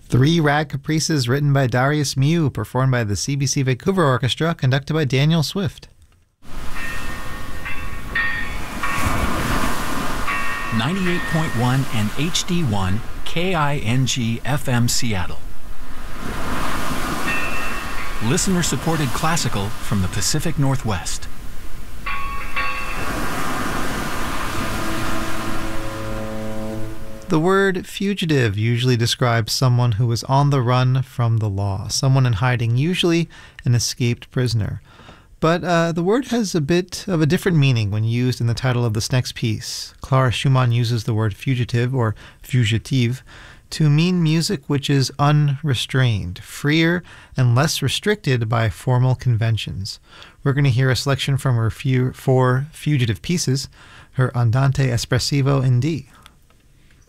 Three Rag Caprices written by Darius Mew, performed by the CBC Vancouver Orchestra, conducted by Daniel Swift. 98.1 and HD1 KING FM Seattle. Listener-supported classical from the Pacific Northwest. The word fugitive usually describes someone who is on the run from the law, someone in hiding, usually an escaped prisoner. But the word has a bit of a different meaning when used in the title of this next piece. Clara Schumann uses the word fugitive, or fugitive, to mean music which is unrestrained, freer, and less restricted by formal conventions. We're going to hear a selection from her four fugitive pieces, her Andante Espressivo in D.